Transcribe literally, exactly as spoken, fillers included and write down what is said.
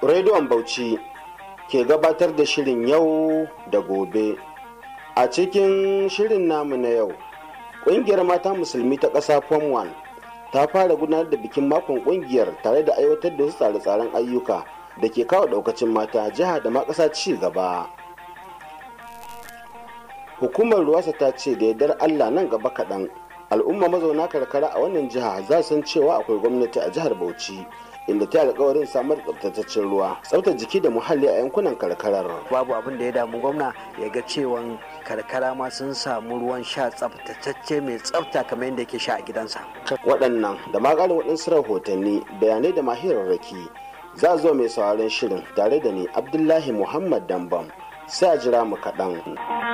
Rediyon Bauchi ke gabatar da shirin yau da gobe. A cikin shirin namu na yau, ƙungiyar mata musulmi ta ƙasa Form one ta fara gudanar da bikin makon ƙungiyar tare da aiwatar da wasu tsare-tsaren ayyuka da ke kawo ɗaukacin mata jiha da ma ƙasa ci gaba. Hukumar Ruwasa ta ce da yardar Allah nan gaba kaɗan al'umma mazauna karkara a wannan jiha za su san cewa akwai gwamnati a jihar Bauchi, inda ta alƙawarin samar da tsabtataccen ruwa, tsaftar jiki da muhalli a yankunan karkarar. Babu abin da ya damu gwamna ya ga cewa karkara ma sun samu ruwan sha tsaftatacce mai tsafta kamar yadda yake sha a gidansa. Waɗannan da ma ƙarin waɗansu rahotanni, bayanai da mahirarraki za a zo mai sauraron shirin tare da ni Abdullahi Muhammad Dambam, sai a jira mu kaɗan.